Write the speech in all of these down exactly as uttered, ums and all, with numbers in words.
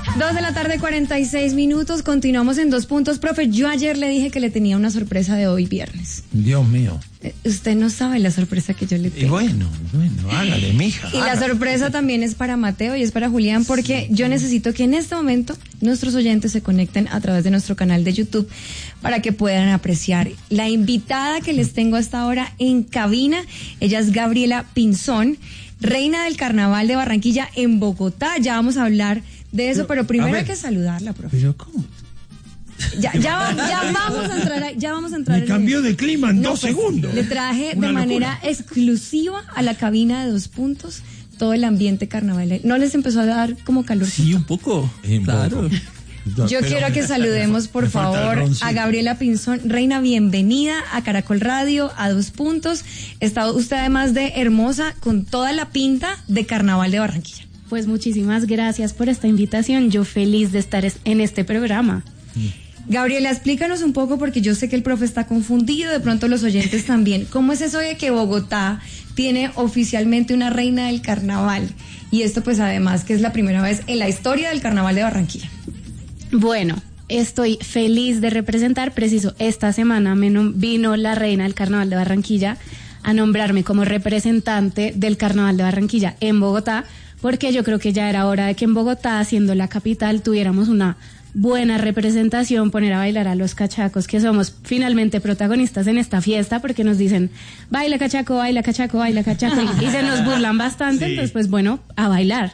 Dos de la tarde, cuarenta y seis minutos. Continuamos en Dos Puntos. Profe, yo ayer le dije que le tenía una sorpresa de hoy viernes. Dios mío. Eh, Usted no sabe la sorpresa que yo le tengo. Y bueno, bueno, hágale, mija. Y la sorpresa también es para Mateo y es para Julián, porque yo necesito que en este momento nuestros oyentes se conecten a través de nuestro canal de YouTube para que puedan apreciar la invitada que les tengo hasta ahora en cabina. Ella es Gabriela Pinzón, reina del Carnaval de Barranquilla en Bogotá. Ya vamos a hablar de eso, pero, pero primero hay que saludarla, profe. ¿Pero cómo? Ya, ya, ya vamos a entrar, a, ya vamos a entrar. Me cambió de clima en no, dos pues, segundos. Le traje Una de manera locura. exclusiva a la cabina de Dos Puntos todo el ambiente carnaval. ¿No les empezó a dar como calor? Sí, un poco. Un claro. poco. Yo Pero quiero que saludemos, por me falta el favor, roncito. a Gabriela Pinzón. Reina, bienvenida a Caracol Radio, a Dos Puntos. Está usted además de hermosa, con toda la pinta de Carnaval de Barranquilla. Pues muchísimas gracias por esta invitación. Yo feliz de estar en este programa. Gabriela, explícanos un poco, porque yo sé que el profe está confundido, de pronto los oyentes también. ¿Cómo es eso de que Bogotá tiene oficialmente una reina del carnaval? Y esto pues además que es la primera vez en la historia del Carnaval de Barranquilla. Bueno, estoy feliz de representar. Preciso, esta semana me nom- vino la reina del Carnaval de Barranquilla a nombrarme como representante del Carnaval de Barranquilla en Bogotá, porque yo creo que ya era hora de que en Bogotá, siendo la capital, tuviéramos una buena representación, poner a bailar a los cachacos, que somos finalmente protagonistas en esta fiesta, porque nos dicen, baila cachaco, baila cachaco, baila cachaco, y, y se nos burlan bastante, Sí. entonces pues bueno, a bailar.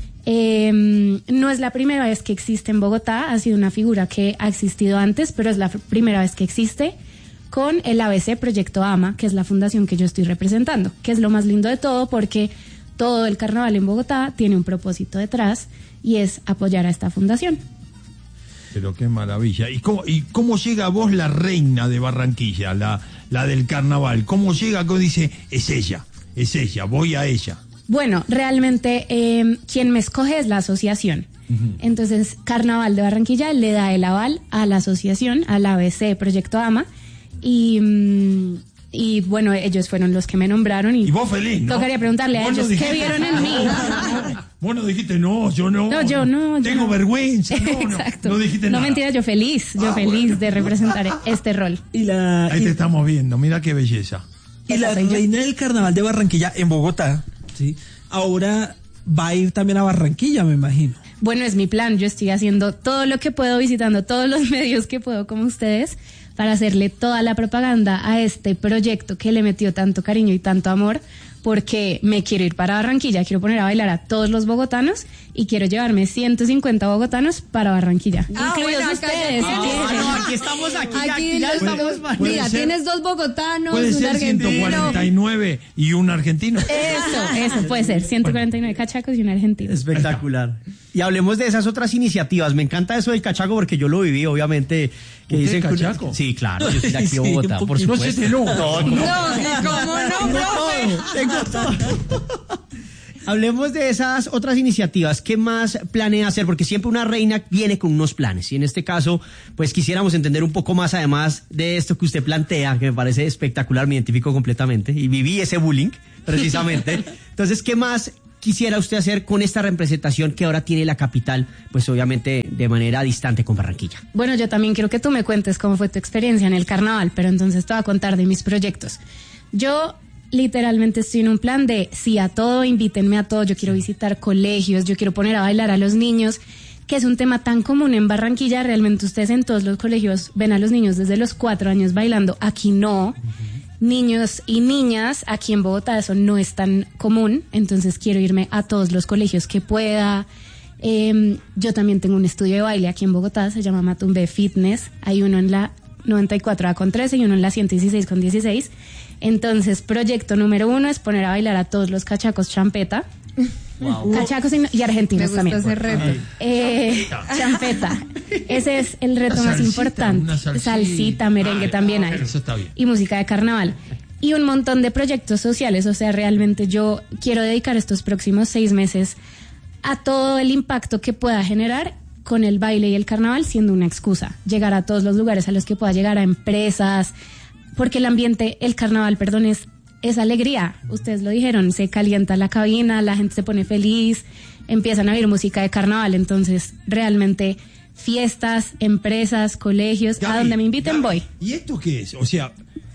Eh, no es la primera vez que existe en Bogotá, ha sido una figura que ha existido antes, pero es la f- primera vez que existe con el A B C Proyecto AMA, que es la fundación que yo estoy representando, que es lo más lindo de todo, porque todo el carnaval en Bogotá tiene un propósito detrás y es apoyar a esta fundación. Pero qué maravilla. ¿Y cómo, y cómo llega a vos la reina de Barranquilla, la, la del carnaval? ¿Cómo llega? ¿Cómo dice? Es ella, es ella, voy a ella. Bueno, realmente eh, quien me escoge es la asociación. Uh-huh. Entonces, Carnaval de Barranquilla le da el aval a la asociación, al A B C Proyecto AMA, y, mm, y bueno, ellos fueron los que me nombraron. Y, y vos feliz, ¿no? Tocaría preguntarle a ¿Vos ellos no dijiste, qué vieron en mí. Vos no dijiste, no, yo no. No, yo no. Tengo yo no. vergüenza. No, Exacto. No, no dijiste no nada. mentira, yo feliz, yo Ah, feliz bueno. de representar este rol. Y la, Ahí y, te estamos viendo, mira qué belleza. y la reina del Carnaval de Barranquilla en Bogotá, ¿sí? Ahora va a ir también a Barranquilla, me imagino. Bueno, es mi plan. Yo estoy haciendo todo lo que puedo, visitando todos los medios que puedo como ustedes, para hacerle toda la propaganda a este proyecto que le metió tanto cariño y tanto amor, porque me quiero ir para Barranquilla, quiero poner a bailar a todos los bogotanos y quiero llevarme ciento cincuenta bogotanos para Barranquilla. Ah, incluidos bueno, acá ustedes. ya- si quieren. Ah, no, aquí estamos, aquí, Aquí, aquí ya los- estamos. puede mira, ser- tienes dos bogotanos, Puede un ser argentino. ciento cuarenta y nueve y un argentino. Eso, eso puede ser, ciento cuarenta y nueve cachacos y un argentino. Espectacular. Y hablemos de esas otras iniciativas. Me encanta eso del cachaco porque yo lo viví, obviamente. Que ¿Usted dicen que- cachaco? Sí, claro. Yo soy de aquí de Sí, Bogotá, un por poquito. No se supuesto. te enoja. No, no. No, ¿cómo no, profe? Tengo todo. Hablemos de esas otras iniciativas. ¿Qué más planea hacer? Porque siempre una reina viene con unos planes. Y en este caso, pues quisiéramos entender un poco más, además de esto que usted plantea, que me parece espectacular, me identifico completamente. Y viví ese bullying, precisamente. Entonces, ¿qué más quisiera usted hacer con esta representación que ahora tiene la capital, pues obviamente de manera distante con Barranquilla? Bueno, yo también quiero que tú me cuentes cómo fue tu experiencia en el carnaval, pero entonces te voy a contar de mis proyectos. Yo literalmente estoy en un plan de sí a todo, invítenme a todo, yo quiero visitar colegios, yo quiero poner a bailar a los niños, que es un tema tan común en Barranquilla. Realmente ustedes en todos los colegios ven a los niños desde los cuatro años bailando, aquí no. Niños y niñas, aquí en Bogotá eso no es tan común, entonces quiero irme a todos los colegios que pueda. Eh, yo también tengo un estudio de baile aquí en Bogotá, se llama Matumbe Fitness, hay uno en la noventa y cuatro A con trece y uno en la ciento dieciséis con dieciséis. Entonces, proyecto número uno es poner a bailar a todos los cachacos champeta. Wow. Cachacos y, y argentinos Me también. gusta ese reto. Eh, champeta. Ese es el reto Una más salsita, importante. una salsita. Salsita, merengue Ay, también hay. eso está bien. Y música de carnaval. Y un montón de proyectos sociales. O sea, realmente yo quiero dedicar estos próximos seis meses a todo el impacto que pueda generar con el baile y el carnaval, siendo una excusa. Llegar a todos los lugares a los que pueda llegar, a empresas, porque el ambiente, el carnaval, perdón, es, es alegría. Ustedes lo dijeron, se calienta la cabina, la gente se pone feliz. empiezan a oír música de carnaval. Entonces, realmente, fiestas, empresas, colegios, Gaby, a donde me inviten Gaby, voy. ¿Y esto qué es? O sea,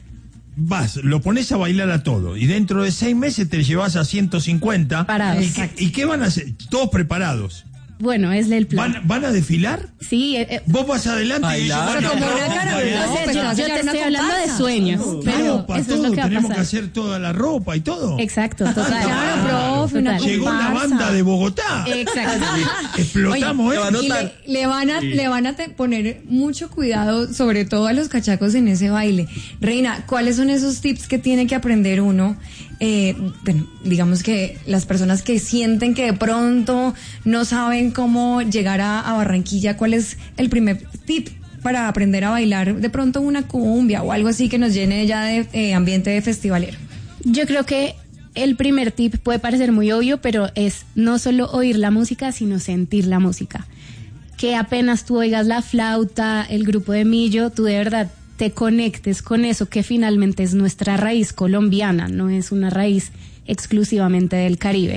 vas, lo pones a bailar a todo y dentro de seis meses te llevas a ciento cincuenta. Parados. ¿Y qué, ¿Y qué van a hacer? Todos preparados. Bueno, es el plan. ¿Van, van a desfilar? Sí, eh, eh, Vos vas adelante y ellos Bailar. van a Como una ropa, cara, bailar. no, o sea, pues yo, te vas a yo te llevar una estoy hablando de comparsa. sueños, pero ropa, eso todo, es lo que va a tenemos pasar. que hacer toda la ropa y todo. Exacto, total. Claro, profe, una Total. Llegó la comparsa. banda de Bogotá. Exacto. Explotamos, Oye, ¿eh? va a y notar. le, le van a, le van a te- poner mucho cuidado, sobre todo a los cachacos en ese baile. Reina, ¿cuáles son esos tips que tiene que aprender uno? Eh, bueno, digamos que las personas que sienten que de pronto no saben cómo llegar a, a Barranquilla, ¿cuál es el primer tip para aprender a bailar de pronto una cumbia o algo así que nos llene ya de eh, ambiente de festivalero? Yo creo que el primer tip puede parecer muy obvio, pero es no solo oír la música, sino sentir la música. Que apenas tú oigas la flauta, el grupo de Millo, tú de verdad te conectes con eso que finalmente es nuestra raíz colombiana, no es una raíz exclusivamente del Caribe.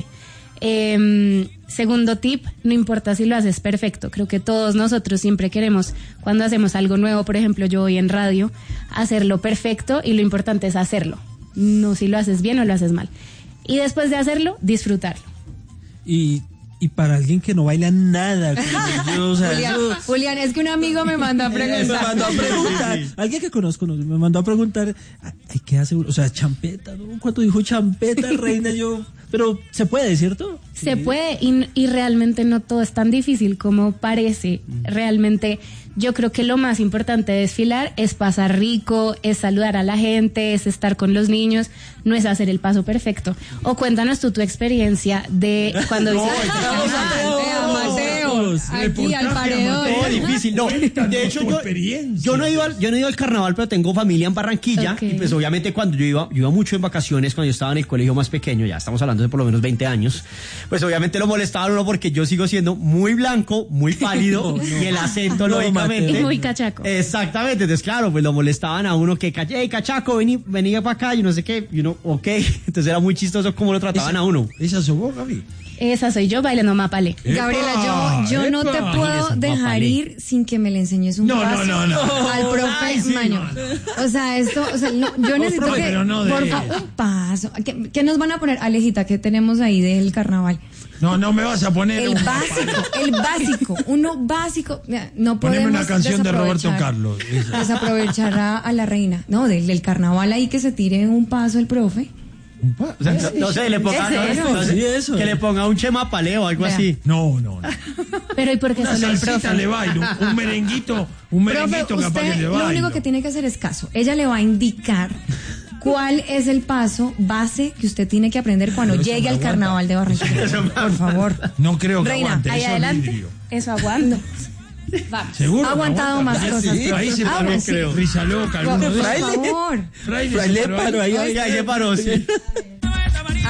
Eh, segundo tip, no importa si lo haces perfecto, creo que todos nosotros siempre queremos, cuando hacemos algo nuevo, por ejemplo yo voy en radio, hacerlo perfecto y lo importante es hacerlo, no si lo haces bien o lo haces mal. Y después de hacerlo, disfrutarlo. Y, y para alguien que no baila nada, como yo, o sea, Julián, eso- Julián, es que un amigo me mandó a me preguntar. mandó a preguntar, alguien que conozco no, me mandó a preguntar, ay, ¿qué hace? O sea, champeta, ¿no? Cuando dijo champeta, reina, yo, pero se puede, ¿cierto? Se puede y, y realmente no todo es tan difícil como parece. Realmente yo creo que lo más importante de desfilar es pasar rico, es saludar a la gente, es estar con los niños, no es hacer el paso perfecto. O cuéntanos tú tu experiencia de cuando No, visitas ya el vamos carnaval. Mateo, Mateo, aquí al Reportaje a paredón. Mateo. No, difícil, no. Cuéntanos De hecho, tu yo, experiencia. yo no he ido al, yo no he ido al carnaval, pero tengo familia en Barranquilla. Ok. Y pues obviamente cuando yo iba, yo iba mucho en vacaciones, cuando yo estaba en el colegio más pequeño, ya estamos hablando de por lo menos veinte años, pues obviamente lo molestaban a uno porque yo sigo siendo muy blanco, muy pálido, No, no. y el acento, No, lógicamente. Mateo. Y muy cachaco. Exactamente, entonces claro, pues lo molestaban a uno que, hey, cachaco, vení, venía para acá, y no sé qué, y uno, ok, entonces era muy chistoso cómo lo trataban Esa- a uno. ¿Esa sos vos, Gaby? Esa soy yo bailando mapale. Gabriela, yo, yo no te ¡Epa! puedo Eres un dejar papale. ir sin que me le enseñes un No, no, paso no, no. al profe Ay, sí, Maño. no, O sea, esto, o sea, no, yo necesito profe, que, pero no de- por favor, un paso. ¿Qué, qué nos van a poner, Alejita? ¿Qué tenemos ahí del carnaval? No, no me vas a poner El un- básico, el básico, uno básico. Mira, no podemos Poneme una canción de Roberto desaprovechar- Carlos. esa. Desaprovechar a, a la reina. No, del, del carnaval ahí que se tire un paso el profe. Un pa- o sea, No, no sé, le ponga, ¿Es no, no sé, Sí, eso. que le ponga un chema paleo o algo Vea. así. No, no, no. Pero ¿y por qué Una solo el salsita profe? le bailo, un, un merenguito, un Profe, merenguito capaz que usted le lo bailo. único que tiene que hacer es caso. Ella le va a indicar cuál es el paso base que usted tiene que aprender cuando Pero eso llegue me al aguanta. carnaval de Barranquilla. Por favor. No creo que Reina, aguante, Ahí eso es adelante. vidrio. Eso aguanta. Vamos. ¿Seguro? Ha que aguantado aguanta? más cosas. Sí, ahí se Ah, paró, bueno, sí. Risa loca, alguno de Por esos. favor. Fraile Fraile se paró paró ahí, Oiga, ahí se paró, sí.